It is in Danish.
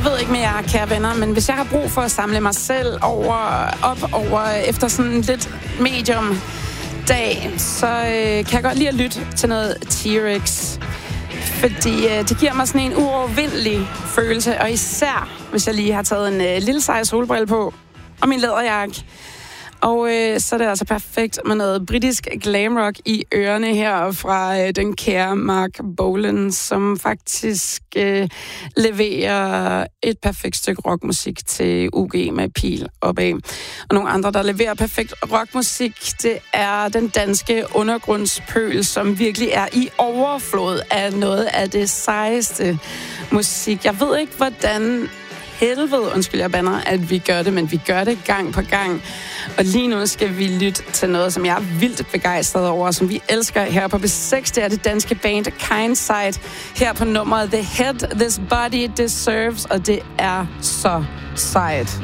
ved ikke med jer, kære venner, men hvis jeg har brug for at samle mig selv over efter sådan en lidt medium dag, så kan jeg godt lide at lytte til noget T-Rex. Fordi det giver mig sådan en uovervindelig følelse, og især hvis jeg lige har taget en lille sej solbrille på og min læderjakke. Og så er det altså perfekt med noget britisk glamrock i ørerne her fra den kære Mark Bolan, som faktisk leverer et perfekt stykke rockmusik til UG med pil opad. Og nogle andre, der leverer perfekt rockmusik, det er den danske undergrundspøl, som virkelig er i overflod af noget af det sejeste musik. Jeg ved ikke, hvordan helvede, undskyld jeg bander, at vi gør det, men vi gør det gang på gang. Og lige nu skal vi lytte til noget, som jeg er vildt begejstret over, som vi elsker her på B6. Det er det danske band Kindside her på nummeret The Head This Body Deserves, og det er så sejt.